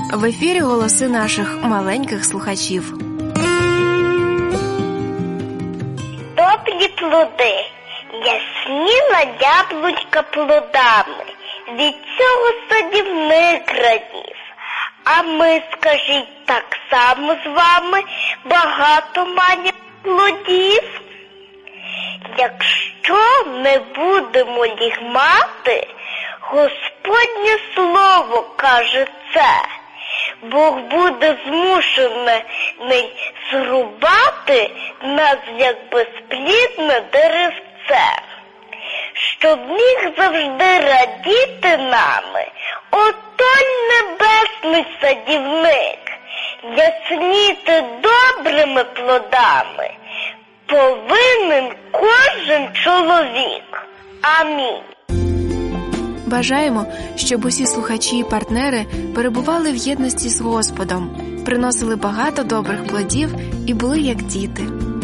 В ефірі голоси наших маленьких слухачів. Добрі плоди, ясніла яблучка плодами, від цього садівник радів. А ми, скажіть, так само з вами багато маємо плодів? Якщо не будемо їх мати, Господнє слово каже це, Бог буде змушений зрубати нас, як безплідне деревце. Щоб міг завжди радіти нами отой небесний садівник, ясніти добрими плодами повинен кожен чоловік. Амінь. Бажаємо, щоб усі слухачі і партнери перебували в єдності з Господом, приносили багато добрих плодів і були як діти.